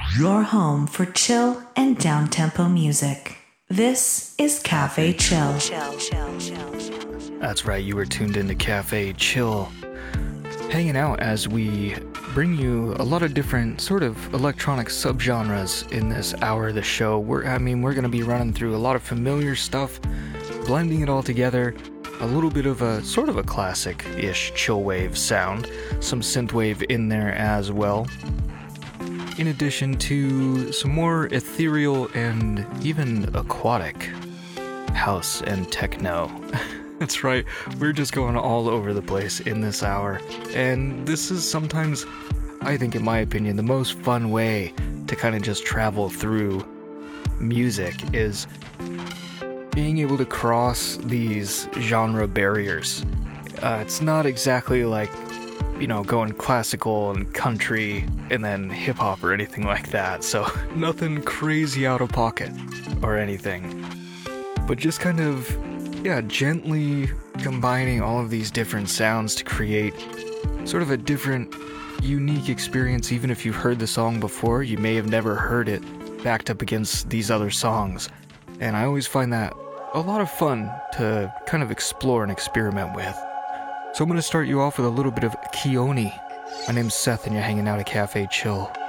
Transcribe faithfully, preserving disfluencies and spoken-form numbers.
Your home for chill and down-tempo music. This is Cafe Chill. That's right, you were tuned into Cafe Chill, hanging out as we bring you a lot of different sort of electronic subgenres in this hour of the show. We're, I mean, we're going to be running through a lot of familiar stuff, blending it all together, a little bit of a sort of a classic-ish chillwave sound, some synthwave in there as well, in addition to some more ethereal and even aquatic house and techno. That's right, we're just going all over the place in this hour, and this is sometimes, I think in my opinion, the most fun way to kind of just travel through music is being able to cross these genre barriers. Uh, it's not exactly like, you know, going classical and country and then hip-hop or anything like that, so nothing crazy out of pocket or anything, but just kind of, yeah, gently combining all of these different sounds to create sort of a different, unique experience. Even if you've heard the song before, you may have never heard it backed up against these other songs, and I always find that a lot of fun to kind of explore and experiment with. So I'm going to start you off with a little bit of Keone. My name's Seth and you're hanging out at Cafe Chill.